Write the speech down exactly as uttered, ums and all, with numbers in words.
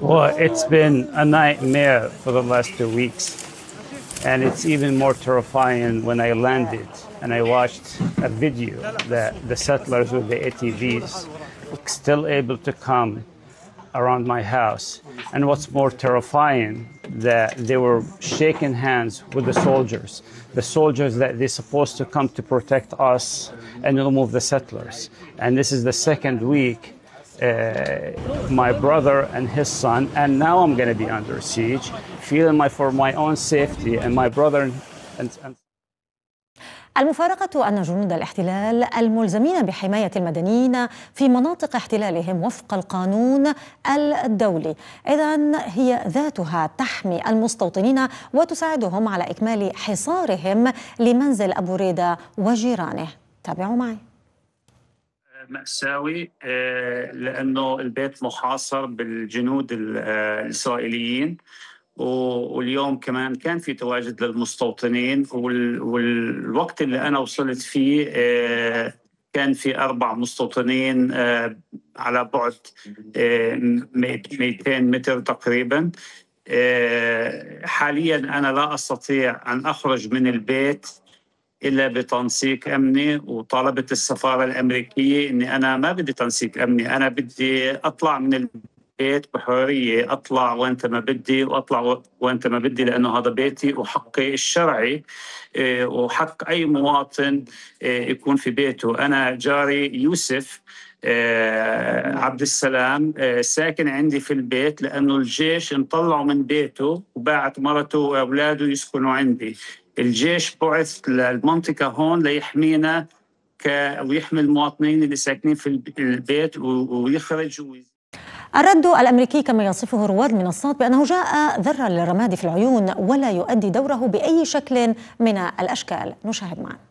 Well, it's been a nightmare for the last two weeks. And it's even more terrifying when I landed and I watched a video that the settlers with the A T Vs were still able to come around my house. And what's more terrifying, that they were shaking hands with the soldiers, the soldiers that they're supposed to come to protect us and remove the settlers. And this is the second week. Uh, my brother and his son, and now I'm going to be under siege, feeling my for my own safety and my brother and, and المفارقة أن جنود الاحتلال الملزمين بحماية المدنيين في مناطق احتلالهم وفق القانون الدولي إذن هي ذاتها تحمي المستوطنين وتساعدهم على إكمال حصارهم لمنزل أبو ريدة وجيرانه. تابعوا معي. مأساوي لأنه البيت محاصر بالجنود الإسرائيليين، واليوم كمان كان في تواجد للمستوطنين، والوقت اللي أنا وصلت فيه كان في أربع مستوطنين على بعد مئتين متر تقريبا. حاليا أنا لا أستطيع أن أخرج من البيت إلا بتنسيق أمني، وطالبت السفارة الأمريكية إني أنا ما بدي تنسيق أمني، أنا بدي أطلع من البيت بحرية، أطلع وأنت ما بدي وأطلع وأنت ما بدي، لأنه هذا بيتي وحقي الشرعي وحق أي مواطن يكون في بيته. أنا جاري يوسف عبد السلام ساكن عندي في البيت، لأنه الجيش انطلعوا من بيته وباعت مرته وأولاده يسكنوا عندي. الجيش بعث للمنطقة هون ليحمينا ويحمي المواطنين اللي ساكنين في البيت ويخرج. الرد الأمريكي كما يصفه رواد منصات بأنه جاء ذرة للرماد في العيون ولا يؤدي دوره بأي شكل من الأشكال. نشاهد معا.